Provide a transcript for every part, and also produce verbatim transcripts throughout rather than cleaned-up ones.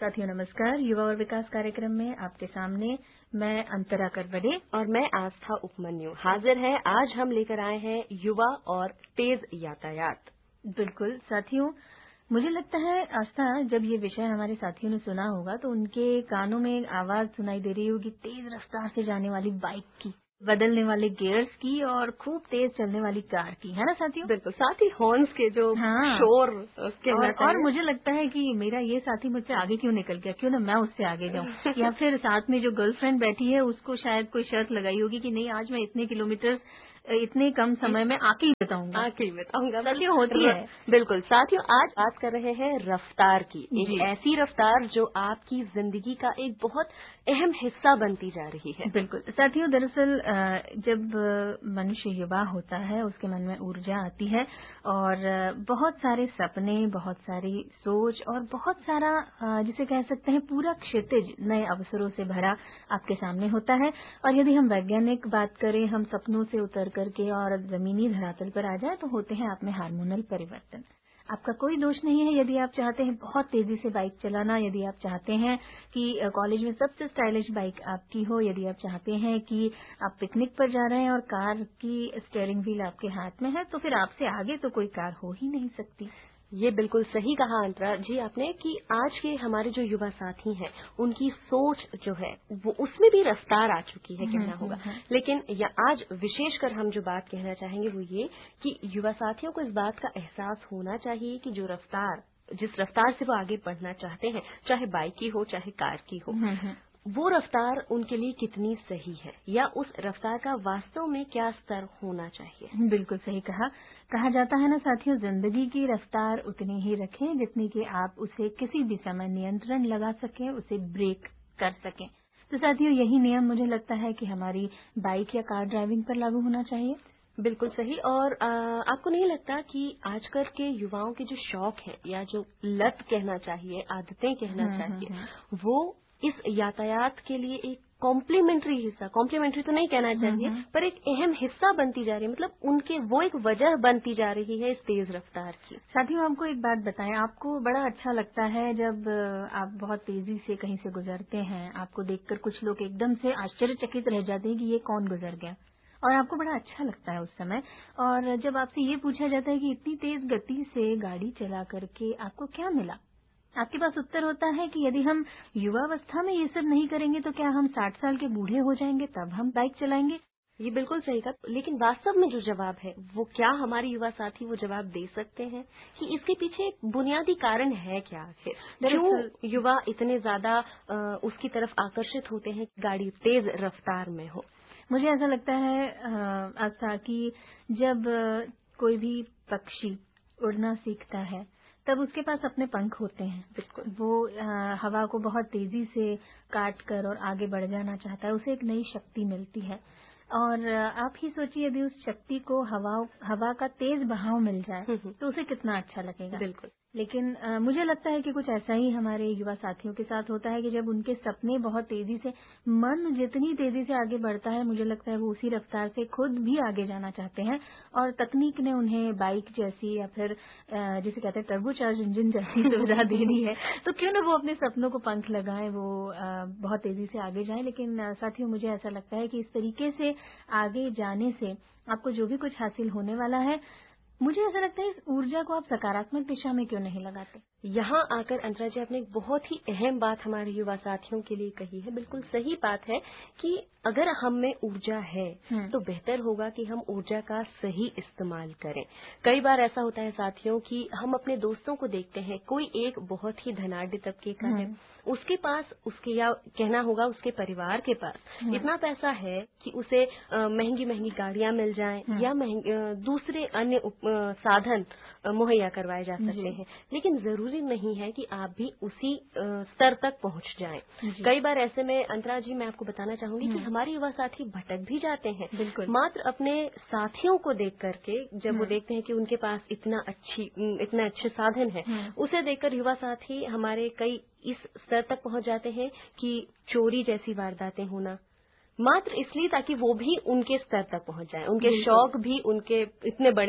साथियों नमस्कार। युवा और विकास कार्यक्रम में आपके सामने मैं अंतरा करवडे और मैं आस्था उपमन्यु हाजिर है। आज हम लेकर आए हैं युवा और तेज यातायात। बिल्कुल साथियों, मुझे लगता है आस्था, जब ये विषय हमारे साथियों ने सुना होगा तो उनके कानों में एक आवाज सुनाई दे रही होगी तेज रफ्तार से जाने वाली बाइक की, बदलने वाले गियर्स की और खूब तेज चलने वाली कार की, है ना साथियों? बिल्कुल, साथ ही हॉर्न्स के जो हाँ। शोर और, और मुझे लगता है कि मेरा ये साथी मुझसे आगे क्यों निकल गया, क्यों ना मैं उससे आगे जाऊं। या फिर साथ में जो गर्लफ्रेंड बैठी है उसको शायद कोई शर्त लगाई होगी कि नहीं, आज मैं इतने किलोमीटर इतने कम समय में आके ही बताऊंगा आके ही बताऊंगा साथियों, होती है। बिल्कुल साथियों, आज बात कर रहे हैं रफ्तार की, एक ऐसी रफ्तार जो आपकी जिंदगी का एक बहुत अहम हिस्सा बनती जा रही है। बिल्कुल साथियों, दरअसल जब मनुष्य युवा होता है उसके मन में ऊर्जा आती है और बहुत सारे सपने, बहुत सारी सोच और बहुत सारा जिसे कह सकते हैं पूरा क्षितिज नए अवसरों से भरा आपके सामने होता है। और यदि हम वैज्ञानिक बात करें, हम सपनों से उतर करके और जमीनी धरातल पर आ जाए तो होते हैं आप में हार्मोनल परिवर्तन। आपका कोई दोष नहीं है यदि आप चाहते हैं बहुत तेजी से बाइक चलाना, यदि आप चाहते हैं कि कॉलेज में सबसे स्टाइलिश बाइक आपकी हो, यदि आप चाहते हैं कि आप पिकनिक पर जा रहे हैं और कार की स्टीयरिंग व्हील आपके हाथ में है, तो फिर आपसे आगे तो कोई कार हो ही नहीं सकती। ये बिल्कुल सही कहा अंतरा जी आपने कि आज के हमारे जो युवा साथी हैं उनकी सोच जो है वो उसमें भी रफ्तार आ चुकी है, कहना होगा। लेकिन या आज विशेषकर हम जो बात कहना चाहेंगे वो ये कि युवा साथियों को इस बात का एहसास होना चाहिए कि जो रफ्तार जिस रफ्तार से वो आगे बढ़ना चाहते हैं, चाहे बाइक की हो चाहे कार की हो, वो रफ्तार उनके लिए कितनी सही है या उस रफ्तार का वास्तव में क्या स्तर होना चाहिए। बिल्कुल सही कहा। कहा जाता है ना साथियों, जिंदगी की रफ्तार उतनी ही रखें जितनी कि आप उसे किसी भी समय नियंत्रण लगा सकें, उसे ब्रेक कर सकें। तो साथियों, यही नियम मुझे लगता है कि हमारी बाइक या कार ड्राइविंग पर लागू होना चाहिए। बिल्कुल सही। और आ, आपको नहीं लगता कि आजकल के युवाओं के जो शौक है या जो लत कहना चाहिए, आदतें कहना चाहिए, वो इस यातायात के लिए एक कॉम्प्लीमेंट्री हिस्सा, कॉम्प्लीमेंट्री तो नहीं कहना चाहिए, पर एक अहम हिस्सा बनती जा रही है। मतलब उनके वो एक वजह बनती जा रही है इस तेज रफ्तार की। साथियों, आपको एक बात बताएं, आपको बड़ा अच्छा लगता है जब आप बहुत तेजी से कहीं से गुजरते हैं, आपको देखकर कुछ लोग एकदम से आश्चर्यचकित रह जाते हैं कि ये कौन गुजर गया, और आपको बड़ा अच्छा लगता है उस समय। और जब आपसे ये पूछा जाता है कि इतनी तेज गति से गाड़ी चला करके आपको क्या मिला, आपके पास उत्तर होता है कि यदि हम युवावस्था में ये सब नहीं करेंगे तो क्या हम साठ साल के बूढ़े हो जाएंगे तब हम बाइक चलाएंगे। ये बिल्कुल सही कहा। लेकिन वास्तव में जो जवाब है वो क्या हमारे युवा साथी वो जवाब दे सकते हैं कि इसके पीछे एक बुनियादी कारण है क्या आखिर, क्यों युवा इतने ज्यादा उसकी तरफ आकर्षित होते हैं कि गाड़ी तेज रफ्तार में हो। मुझे ऐसा लगता है आस्था कि जब कोई भी पक्षी उड़ना सीखता है तब उसके पास अपने पंख होते हैं। बिल्कुल, वो आ, हवा को बहुत तेजी से काट कर और आगे बढ़ जाना चाहता है, उसे एक नई शक्ति मिलती है। और आप ही सोचिए, यदि उस शक्ति को हवा हवा का तेज बहाव मिल जाए तो उसे कितना अच्छा लगेगा। बिल्कुल। लेकिन आ, मुझे लगता है कि कुछ ऐसा ही हमारे युवा साथियों के साथ होता है कि जब उनके सपने बहुत तेजी से, मन जितनी तेजी से आगे बढ़ता है, मुझे लगता है वो उसी रफ्तार से खुद भी आगे जाना चाहते हैं। और तकनीक ने उन्हें बाइक जैसी या फिर जिसे कहते हैं टर्बोचार्ज इंजन जैसी सुविधा दे दी है, तो क्यों ना वो अपने सपनों को पंख लगाएं, वो आ, बहुत तेजी से आगे जाएं। लेकिन आ, साथियों, मुझे ऐसा लगता है कि इस तरीके से आगे जाने से आपको जो भी कुछ हासिल होने वाला है, मुझे ऐसा लगता है इस ऊर्जा को आप सकारात्मक दिशा में क्यों नहीं लगाते। यहाँ आकर अंतरा जी आपने एक बहुत ही अहम बात हमारे युवा साथियों के लिए कही है। बिल्कुल सही बात है कि अगर हम में ऊर्जा है तो बेहतर होगा कि हम ऊर्जा का सही इस्तेमाल करें। कई बार ऐसा होता है साथियों कि हम अपने दोस्तों को देखते हैं, कोई एक बहुत ही धनाढ्य तबके का है, उसके पास उसके या कहना होगा उसके परिवार के पास इतना पैसा है कि उसे महंगी महंगी गाड़ियां मिल जाएं या दूसरे अन्य साधन मुहैया करवाए जा सकते हैं। लेकिन जरूरी नहीं है कि आप भी उसी स्तर तक पहुंच जाएं। कई बार ऐसे में अंतरा जी मैं आपको बताना चाहूंगी कि हमारे युवा साथी भटक भी जाते हैं, मात्र अपने साथियों को देख करके। जब वो देखते हैं कि उनके पास इतना अच्छी इतने अच्छे साधन है, उसे देखकर युवा साथी हमारे कई इस स्तर तक पहुंच जाते हैं कि चोरी जैसी वारदातें होना, मात्र इसलिए ताकि वो भी उनके स्तर तक पहुंच जाएं, उनके शौक भी उनके इतने बड़े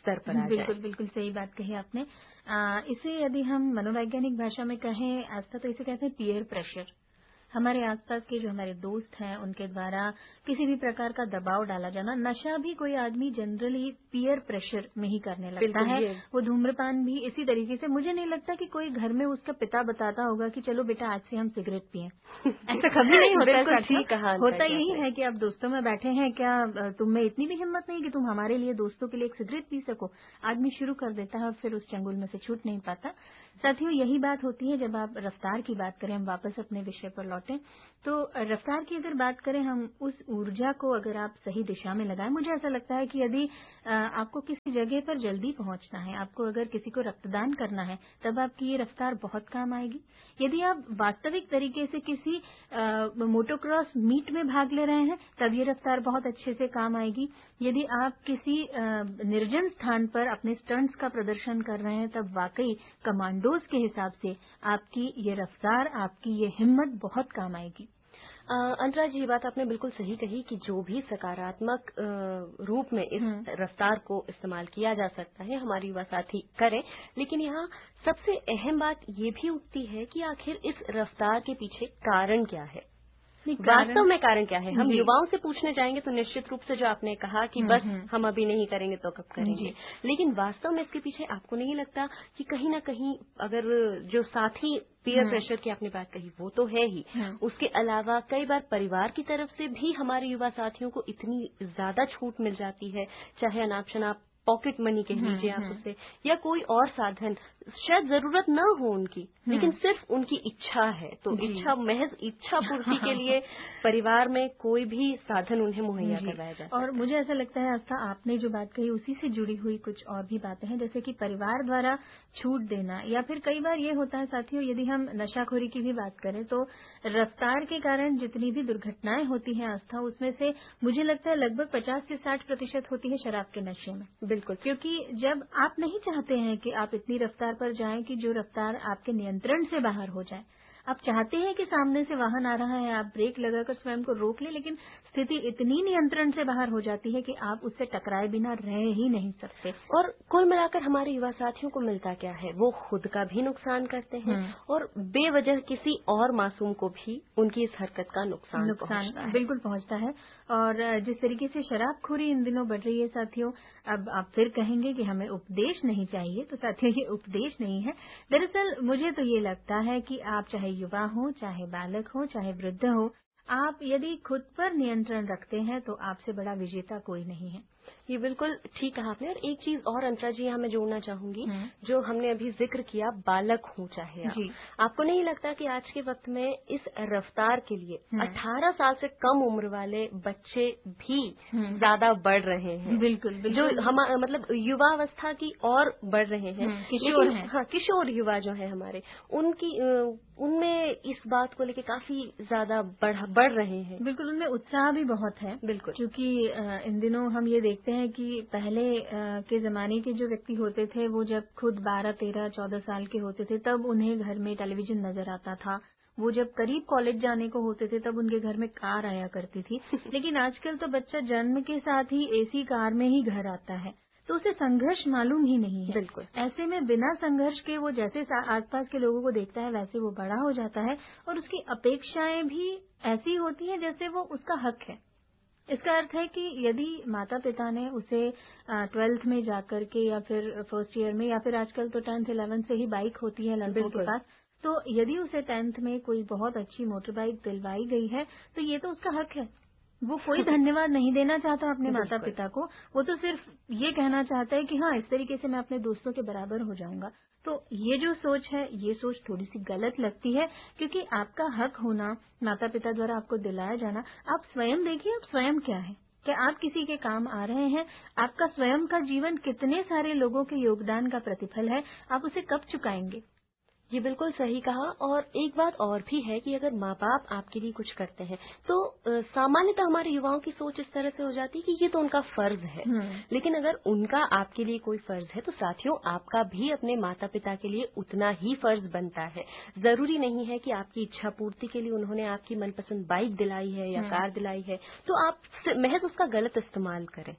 स्तर पर आ जाए। बिल्कुल बिल्कुल सही बात कही आपने। आ, इसे यदि हम मनोवैज्ञानिक भाषा में कहें आस्था, तो इसे कहते हैं पीयर प्रेशर। हमारे आसपास के जो हमारे दोस्त हैं उनके द्वारा किसी भी प्रकार का दबाव डाला जाना। नशा भी कोई आदमी जनरली पीयर प्रेशर में ही करने लगता है। वो धूम्रपान भी इसी तरीके से। मुझे नहीं लगता कि कोई घर में उसका पिता बताता होगा कि चलो बेटा आज से हम सिगरेट पिए। ऐसा कभी नहीं होता है। कहा होता यही है कि आप दोस्तों में बैठे हैं, क्या तुम में इतनी भी हिम्मत नहीं कि तुम हमारे लिए, दोस्तों के लिए एक सिगरेट पी सको। आदमी शुरू कर देता है और फिर उस चंगुल में से छूट नहीं पाता। साथियों, यही बात होती है जब आप रफ्तार की बात करें। हम वापस अपने विषय पर लौटें तो रफ्तार की अगर बात करें, हम उस ऊर्जा को अगर आप सही दिशा में लगाएं, मुझे ऐसा लगता है कि यदि आपको किसी जगह पर जल्दी पहुंचना है, आपको अगर किसी को रक्तदान करना है, तब आपकी ये रफ्तार बहुत काम आएगी। यदि आप वास्तविक तरीके से किसी मोटोक्रॉस मीट में भाग ले रहे हैं, तब ये रफ्तार बहुत अच्छे से काम आएगी। यदि आप किसी निर्जन स्थान पर अपने स्टंट्स का प्रदर्शन कर रहे हैं, तब वाकई कमांडोज के हिसाब से आपकी ये रफ्तार, आपकी ये हिम्मत बहुत काम आएगी। अंतरा जी, ये बात आपने बिल्कुल सही कही कि जो भी सकारात्मक रूप में इस रफ्तार को इस्तेमाल किया जा सकता है, हमारे युवा साथी करें। लेकिन यहाँ सबसे अहम बात ये भी उठती है कि आखिर इस रफ्तार के पीछे कारण क्या है, वास्तव में कारण क्या है। हम युवाओं से पूछने जाएंगे तो निश्चित रूप से जो आपने कहा कि बस हम अभी नहीं करेंगे तो कब करेंगे, लेकिन वास्तव में इसके पीछे आपको नहीं लगता कि कहीं ना कहीं अगर जो साथी पीयर प्रेशर की आपने बात कही वो तो है ही, उसके अलावा कई बार परिवार की तरफ से भी हमारे युवा साथियों को इतनी ज्यादा छूट मिल जाती है, चाहे अनाप शनाप पॉकेट मनी कह लीजिए आप उससे, या कोई और साधन, शायद जरूरत न हो उनकी, लेकिन सिर्फ उनकी इच्छा है, तो इच्छा, महज इच्छा पूर्ति के लिए परिवार में कोई भी साधन उन्हें मुहैया करवाया जाता है। और मुझे ऐसा लगता है आस्था, आपने जो बात कही उसी से जुड़ी हुई कुछ और भी बातें हैं, जैसे कि परिवार द्वारा छूट देना, या फिर कई बार ये होता है साथियों, यदि हम नशाखोरी की भी बात करें तो रफ्तार के कारण जितनी भी दुर्घटनाएं होती हैं आस्था, उसमें से मुझे लगता है लगभग पचास से साठ प्रतिशत होती है शराब के नशे में। बिल्कुल, क्योंकि जब आप नहीं चाहते हैं कि आप इतनी रफ्तार पर जाएं कि जो रफ्तार आपके नियंत्रण से बाहर हो जाए, आप चाहते हैं कि सामने से वाहन आ रहा है, आप ब्रेक लगाकर स्वयं को रोक लें, लेकिन स्थिति इतनी नियंत्रण से बाहर हो जाती है कि आप उससे टकराए बिना रह ही नहीं सकते। और कुल मिलाकर हमारे युवा साथियों को मिलता क्या है, वो खुद का भी नुकसान करते हैं और बेवजह किसी और मासूम को भी उनकी इस हरकत का नुकसान नुकसान बिल्कुल पहुंचता है। और जिस तरीके से शराबखोरी इन दिनों बढ़ रही है साथियों, अब आप फिर कहेंगे कि हमें उपदेश नहीं चाहिए, तो साथियों ये उपदेश नहीं है। दरअसल मुझे तो ये लगता है कि आप चाहे युवा हो, चाहे बालक हो, चाहे वृद्ध हो, आप यदि खुद पर नियंत्रण रखते हैं तो आपसे बड़ा विजेता कोई नहीं है। ये बिल्कुल ठीक कहा आपने। और एक चीज और अंतरा जी यहाँ मैं जोड़ना चाहूंगी, जो हमने अभी जिक्र किया, बालक हो चाहे आप, आपको नहीं लगता कि आज के वक्त में इस रफ्तार के लिए अठारह साल से कम उम्र वाले बच्चे भी ज्यादा बढ़ रहे हैं? बिल्कुल, बिल्कुल। जो हम मतलब युवावस्था की और बढ़ रहे हैं, किशोर हैं। हाँ, किशोर युवा जो है हमारे, उनकी उनमें इस बात को लेके काफी ज्यादा बढ़ बढ़ रहे हैं। बिल्कुल, उनमें उत्साह भी बहुत है। बिल्कुल, क्योंकि इन दिनों हम ये देखते हैं कि पहले के जमाने के जो व्यक्ति होते थे, वो जब खुद बारह तेरह चौदह साल के होते थे, तब उन्हें घर में टेलीविजन नजर आता था। वो जब करीब कॉलेज जाने को होते थे, तब उनके घर में कार आया करती थी। लेकिन आजकल तो बच्चा जन्म के साथ ही एसी कार में ही घर आता है, तो उसे संघर्ष मालूम ही नहीं है। बिल्कुल, ऐसे में बिना संघर्ष के वो जैसे आसपास के लोगों को देखता है, वैसे वो बड़ा हो जाता है और उसकी अपेक्षाएं भी ऐसी होती हैं जैसे वो उसका हक है। इसका अर्थ है कि यदि माता पिता ने उसे ट्वेल्थ में जाकर के, या फिर फर्स्ट ईयर में, या फिर आजकल तो टेंथ इलेवेंथ से ही बाइक होती है लड़कों के पास, तो यदि उसे टेंथ में कोई बहुत अच्छी मोटर बाइक दिलवाई गई है, तो ये तो उसका हक है। वो कोई धन्यवाद नहीं देना चाहता अपने माता पिता को, वो तो सिर्फ ये कहना चाहता है कि हाँ, इस तरीके से मैं अपने दोस्तों के बराबर हो जाऊंगा। तो ये जो सोच है, ये सोच थोड़ी सी गलत लगती है, क्योंकि आपका हक होना, माता पिता द्वारा आपको दिलाया जाना, आप स्वयं देखिए आप स्वयं क्या है, क्या आप किसी के काम आ रहे हैं? आपका स्वयं का जीवन कितने सारे लोगों के योगदान का प्रतिफल है, आप उसे कब चुकाएंगे? ये बिल्कुल सही कहा। और एक बात और भी है कि अगर माँ बाप आपके लिए कुछ करते हैं तो सामान्यतः हमारे युवाओं की सोच इस तरह से हो जाती है कि ये तो उनका फर्ज है। लेकिन अगर उनका आपके लिए कोई फर्ज है तो साथियों, आपका भी अपने माता पिता के लिए उतना ही फर्ज बनता है। जरूरी नहीं है कि आपकी इच्छा पूर्ति के लिए उन्होंने आपकी मनपसंद बाइक दिलाई है या कार दिलाई है तो आप महज उसका गलत इस्तेमाल करें।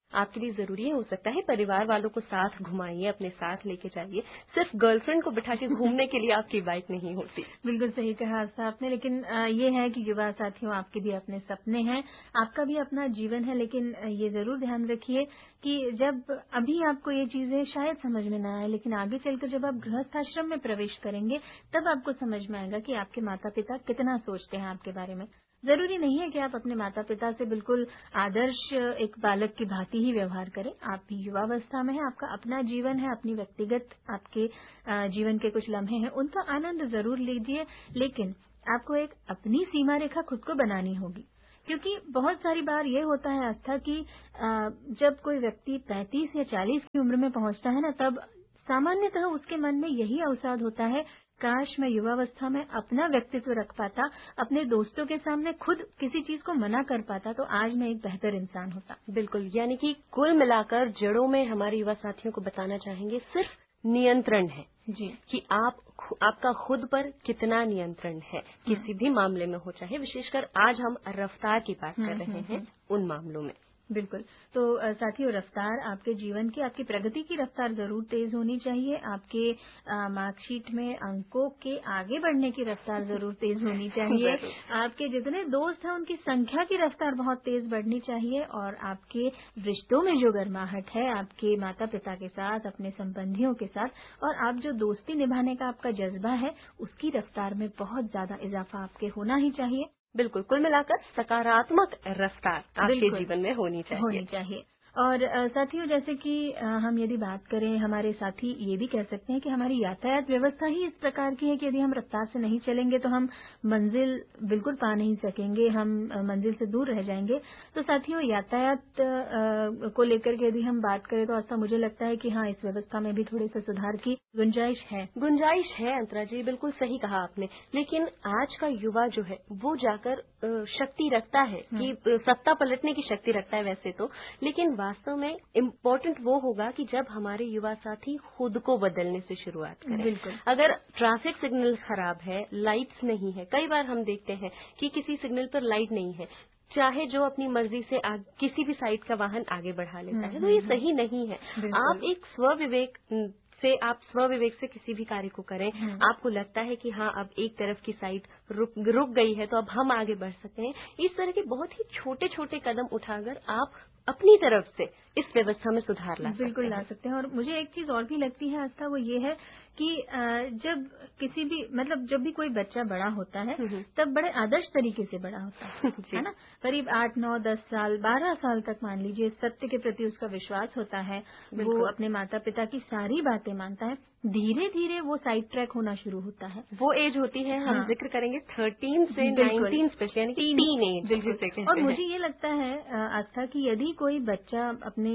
आपके लिए जरूरी हो सकता है परिवार वालों को साथ घुमाइए, अपने साथ लेके जाइए। सिर्फ गर्लफ्रेंड को बिठा के घूमने के लिए आपकी बाइक नहीं होती। बिल्कुल सही कहा आपने, लेकिन ये है कि युवा साथियों, आपके भी अपने सपने हैं, आपका भी अपना जीवन है, लेकिन ये जरूर ध्यान रखिए कि जब अभी आपको ये चीजें शायद समझ में ना आए, लेकिन आगे चलकर जब आप गृहस्थाश्रम में प्रवेश करेंगे तब आपको समझ में आएगा कि आपके माता पिता कितना सोचते हैं आपके बारे में। जरूरी नहीं है कि आप अपने माता पिता से बिल्कुल आदर्श एक बालक की भांति ही व्यवहार करें। आप भी युवावस्था में हैं, आपका अपना जीवन है, अपनी व्यक्तिगत आपके जीवन के कुछ लम्हे हैं, उनका आनंद जरूर लीजिए, लेकिन आपको एक अपनी सीमा रेखा खुद को बनानी होगी। क्योंकि बहुत सारी बार ये होता है आस्था कि जब कोई व्यक्ति पैंतीस या चालीस की उम्र में पहुंचता है ना, तब सामान्यतः उसके मन में यही अवसाद होता है, काश मैं युवावस्था में अपना व्यक्तित्व रख पाता, अपने दोस्तों के सामने खुद किसी चीज को मना कर पाता, तो आज मैं एक बेहतर इंसान होता। बिल्कुल, यानी कि कुल मिलाकर जड़ों में हमारे युवा साथियों को बताना चाहेंगे सिर्फ नियंत्रण है जी, कि आप आपका खुद पर कितना नियंत्रण है, किसी भी मामले में हो, चाहे विशेषकर आज हम रफ्तार की बात कर रहे हैं उन मामलों में। बिल्कुल। तो साथियों, रफ्तार आपके जीवन की, आपकी प्रगति की रफ्तार जरूर तेज होनी चाहिए। आपके मार्कशीट में अंकों के आगे बढ़ने की रफ्तार जरूर तेज होनी चाहिए। आपके जितने दोस्त हैं उनकी संख्या की रफ्तार बहुत तेज बढ़नी चाहिए, और आपके रिश्तों में जो गर्माहट है आपके माता पिता के साथ, अपने संबंधियों के साथ, और आप जो दोस्ती निभाने का आपका जज्बा है, उसकी रफ्तार में बहुत ज्यादा इजाफा आपके होना ही चाहिए। बिल्कुल, कुल मिलाकर सकारात्मक रफ्तार आपके जीवन में होनी चाहिए होनी चाहिए। और साथियों, जैसे कि हम यदि बात करें, हमारे साथी ये भी कह सकते हैं कि हमारी यातायात व्यवस्था ही इस प्रकार की है कि यदि हम रफ्तार से नहीं चलेंगे तो हम मंजिल बिल्कुल पा नहीं सकेंगे, हम मंजिल से दूर रह जाएंगे। तो साथियों, यातायात को लेकर के यदि हम बात करें तो आस्था मुझे लगता है कि हाँ, इस व्यवस्था में भी थोड़े से सुधार की गुंजाइश है। गुंजाइश है अंतरा जी, बिल्कुल सही कहा आपने। लेकिन आज का युवा जो है वो जाकर शक्ति रखता है कि सत्ता पलटने की शक्ति रखता है वैसे तो, लेकिन वास्तव में इम्पोर्टेंट वो होगा कि जब हमारे युवा साथी खुद को बदलने से शुरुआत करें। बिल्कुल। अगर ट्रैफिक सिग्नल खराब है, लाइट्स नहीं है, कई बार हम देखते हैं कि किसी सिग्नल पर लाइट नहीं है, चाहे जो अपनी मर्जी से आग, किसी भी साइड का वाहन आगे बढ़ा लेता है, तो ये सही नहीं है। आप एक स्वविवेक से आप स्वविवेक से किसी भी कार्य को करें। आपको लगता है कि हाँ, अब एक तरफ की साइड रुक रुक गई है तो अब हम आगे बढ़ सकते हैं। इस तरह के बहुत ही छोटे छोटे कदम उठाकर आप अपनी तरफ से इस व्यवस्था में सुधार ला सकते हैं। बिल्कुल ला सकते हैं। और मुझे एक चीज और भी लगती है आस्था, वो ये है कि जब किसी भी मतलब जब भी कोई बच्चा बड़ा होता है तब बड़े आदर्श तरीके से बड़ा होता है, है ना। करीब आठ नौ दस साल बारह साल तक मान लीजिए सत्य के प्रति उसका विश्वास होता है, वो अपने माता पिता की सारी बातें मानता है। धीरे धीरे वो साइड ट्रैक होना शुरू होता है। वो एज होती है, हम हाँ। जिक्र करेंगे थर्टीन से नाइनटीन स्पेशली, यानी कि टीन एज जिसे कहते हैं। और मुझे ये लगता है आस्था कि यदि कोई बच्चा अपने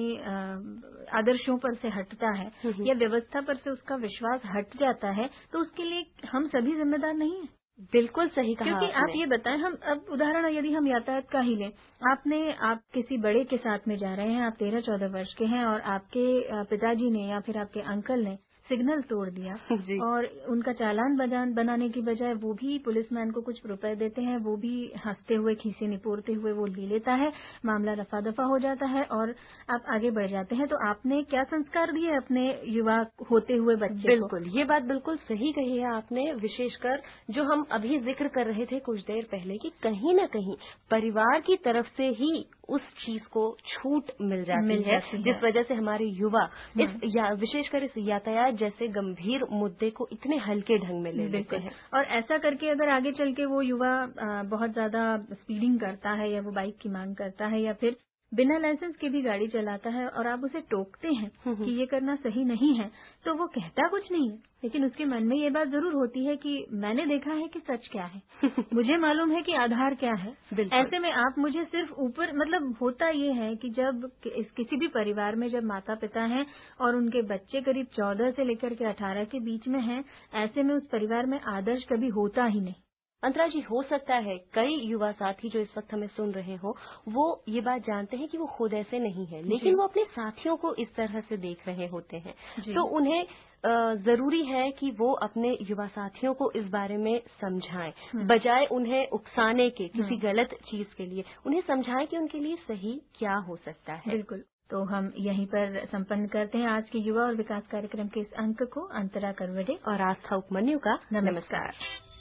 आदर्शों पर से हटता है या व्यवस्था पर से उसका विश्वास हट जाता है, तो उसके लिए हम सभी जिम्मेदार नहीं है। बिल्कुल सही कहा। क्योंकि आप ये बताएं, हम अब उदाहरण यदि हम यातायात का ही लें, आपने आप किसी बड़े के साथ में जा रहे हैं, आप तेरह चौदह वर्ष के हैं, और आपके पिताजी ने या फिर आपके अंकल ने सिग्नल तोड़ दिया और उनका चालान बनाने की बजाय वो भी पुलिसमैन को कुछ रुपए देते हैं, वो भी हंसते हुए खीसे निपोरते हुए वो ले लेता है, मामला रफा दफा हो जाता है और आप आगे बढ़ जाते हैं। तो आपने क्या संस्कार दिए अपने युवा होते हुए बच्चे? बिल्कुल, ये बात बिल्कुल सही कही है आपने। विशेषकर जो हम अभी जिक्र कर रहे थे कुछ देर पहले कि कहीं न कहीं परिवार की तरफ से ही उस चीज को छूट मिल जाती मिल है, जाती जिस है। वजह से हमारे युवा इस या, विशेषकर इस यातायात जैसे गंभीर मुद्दे को इतने हल्के ढंग में ले लेते हैं। और ऐसा करके अगर आगे चल के वो युवा बहुत ज्यादा स्पीडिंग करता है या वो बाइक की मांग करता है या फिर बिना लाइसेंस के भी गाड़ी चलाता है और आप उसे टोकते हैं कि ये करना सही नहीं है, तो वो कहता कुछ नहीं है, लेकिन उसके मन में ये बात जरूर होती है कि मैंने देखा है कि सच क्या है, मुझे मालूम है कि आधार क्या है। ऐसे में आप मुझे सिर्फ ऊपर मतलब होता ये है कि जब किसी भी परिवार में जब माता पिता हैं और उनके बच्चे करीब चौदह से लेकर के अठारह के बीच में हैं, ऐसे में उस परिवार में आदर्श कभी होता ही नहीं। अंतरा जी, हो सकता है कई युवा साथी जो इस वक्त हमें सुन रहे हो वो ये बात जानते हैं कि वो खुद ऐसे नहीं है, लेकिन वो अपने साथियों को इस तरह से देख रहे होते हैं, तो उन्हें जरूरी है कि वो अपने युवा साथियों को इस बारे में समझाएं, बजाय उन्हें उकसाने के किसी गलत चीज के लिए, उन्हें समझाएं कि उनके लिए सही क्या हो सकता है। बिल्कुल। तो हम यहीं पर संपन्न करते हैं आज के युवा और विकास कार्यक्रम के इस अंक को। अंतरा करवडे और आस्था उपमन्यु का नमस्कार।